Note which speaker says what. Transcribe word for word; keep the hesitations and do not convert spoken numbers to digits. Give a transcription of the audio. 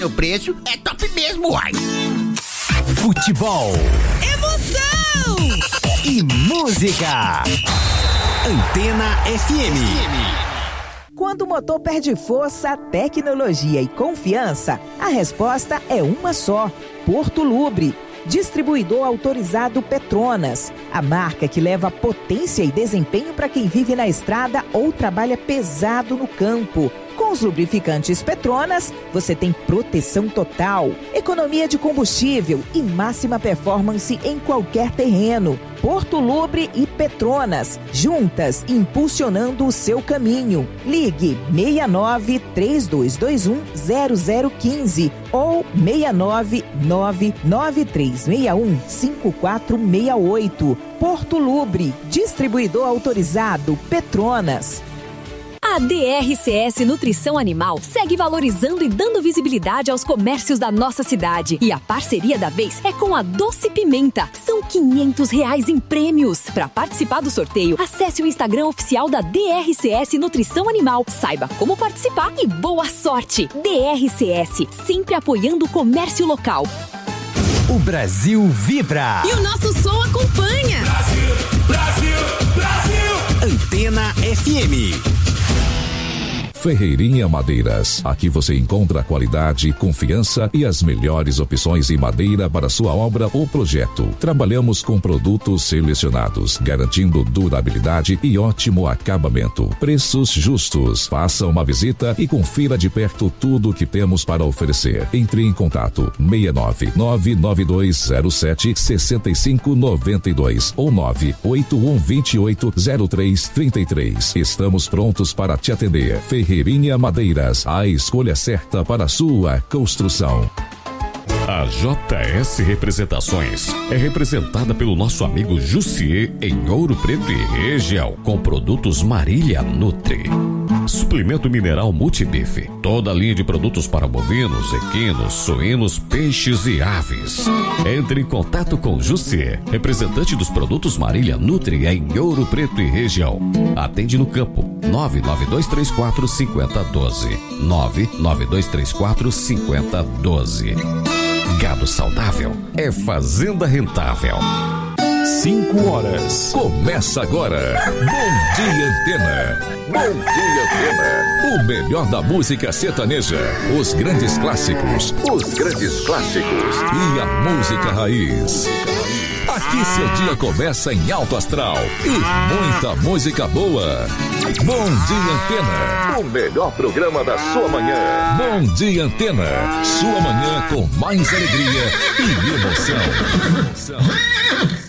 Speaker 1: O preço é top mesmo, uai.
Speaker 2: Futebol.
Speaker 3: Emoção.
Speaker 2: E música. Antena F M.
Speaker 4: Quando o motor perde força, tecnologia e confiança, a resposta é uma só: Porto Lubre. Distribuidor autorizado Petronas, a marca que leva potência e desempenho para quem vive na estrada ou trabalha pesado no campo. Com os lubrificantes Petronas, você tem proteção total, economia de combustível e máxima performance em qualquer terreno. Porto Lubre e Petronas, juntas impulsionando o seu caminho. Ligue seis nove, três dois dois um, zero zero um cinco ou seis nove nove, nove três seis um, cinco quatro seis oito. Porto Lubre, distribuidor autorizado Petronas.
Speaker 5: A D R C S Nutrição Animal segue valorizando e dando visibilidade aos comércios da nossa cidade. E a parceria da vez é com a Doce Pimenta. São quinhentos reais em prêmios. Para participar do sorteio, acesse o Instagram oficial da D R C S Nutrição Animal. Saiba como participar e boa sorte! D R C S, sempre apoiando o comércio local.
Speaker 2: O Brasil vibra.
Speaker 3: E o nosso som acompanha.
Speaker 2: Brasil, Brasil, Brasil. Antena F M.
Speaker 6: Ferreirinha Madeiras. Aqui você encontra qualidade, confiança e as melhores opções em madeira para sua obra ou projeto. Trabalhamos com produtos selecionados, garantindo durabilidade e ótimo acabamento. Preços justos. Faça uma visita e confira de perto tudo o que temos para oferecer. Entre em contato seis nove, nove nove dois zero sete, seis cinco nove dois ou nove oito um dois oito, zero três três três. Estamos prontos para te atender. Ferreirinha Madeiras, a escolha certa para a sua construção.
Speaker 7: A J S Representações é representada pelo nosso amigo Jussier em Ouro Preto e região, com produtos Marília Nutri. Suplemento mineral multibife. Toda a linha de produtos para bovinos, equinos, suínos, peixes e aves. Entre em contato com Jussier, representante dos produtos Marília Nutri em Ouro Preto e região. Atende no campo nove nove dois três quatro, cinco zero um dois. nove nove dois três quatro, cinco zero um dois. Gado saudável é fazenda rentável.
Speaker 6: Cinco horas. Começa agora. Bom Dia Antena. Bom Dia Antena. O melhor da música sertaneja. Os grandes clássicos. Os grandes clássicos. E a música raiz. Aqui seu dia começa em alto astral. E muita música boa. Bom Dia Antena. O melhor programa da sua manhã. Bom Dia Antena. Sua manhã com mais alegria e emoção. Emoção.